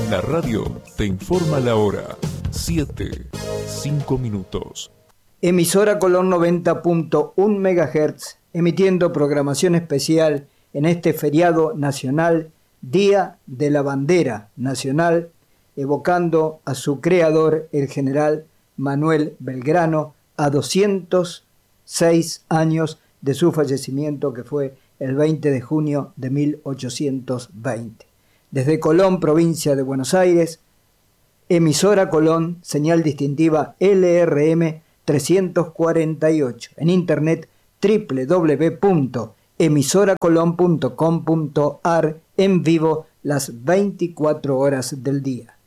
La radio te informa la hora. 7:05. Emisora Colón 90.1 MHz, emitiendo programación especial en este feriado nacional, Día de la Bandera Nacional, evocando a su creador, el general Manuel Belgrano, a 206 años de su fallecimiento, que fue el 20 de junio de 1820. Desde Colón, provincia de Buenos Aires, emisora Colón, señal distintiva LRM 348. En internet www.emisoracolon.com.ar, en vivo las 24 horas del día.